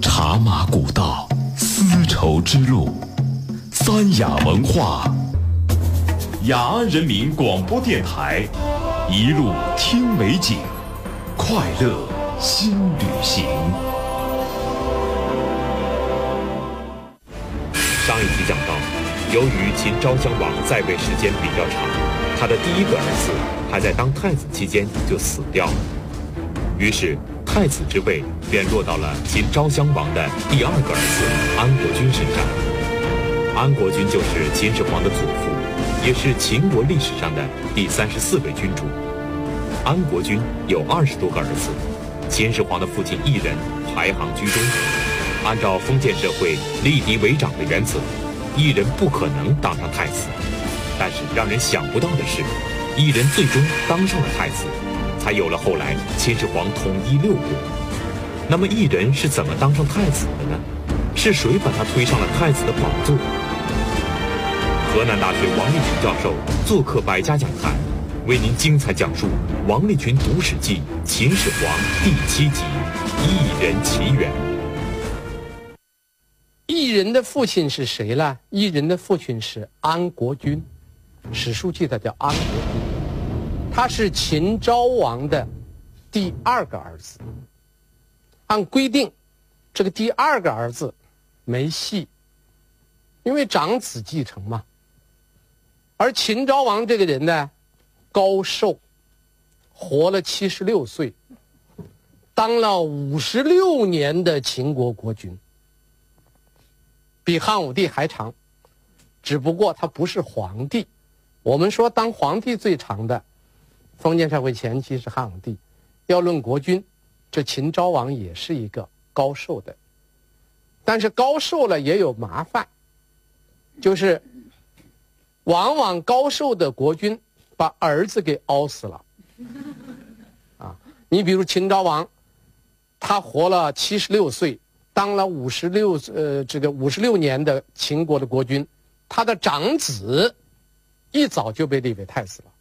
茶马古道，丝绸之路，三雅文化，雅安人民广播电台，一路听美景，快乐新旅行。 上一集讲到，由于秦昭襄王在位时间比较长，他的第一个儿子还在当太子期间就死掉了，于是太子之位便落到了秦昭襄王的第二个儿子安国君身上。安国君就是秦始皇的祖父，也是秦国历史上的第34位君主。安国君有20多个儿子，秦始皇的父亲异人排行居中。按照封建社会立嫡为长的原则，异人不可能当上太子。但是让人想不到的是，异人最终当上了太子，才有了后来秦始皇统一6国。那么异人是怎么当上太子的呢？是谁把他推上了太子的宝座？河南大学王立群教授做客百家讲坛，为您精彩讲述王立群读史记秦始皇第7集异人起源。 异人的父亲是谁呢？异人的父亲是安国君，史书记载叫安国君，他是秦昭王的第2个儿子。按规定，这个第2个儿子没戏，因为长子继承嘛。而秦昭王这个人呢，高寿，活了76岁，当了56年的秦国国君，比汉武帝还长，只不过他不是皇帝。我们说当皇帝最长的，封建社会前期是汉武帝。要论国君，这秦昭王也是一个高寿的。但是高寿了也有麻烦，就是往往高寿的国君把儿子给熬死了。你比如秦昭王，他活了76岁。当了56年的秦国的国君，他的长子一早就被立为太子了。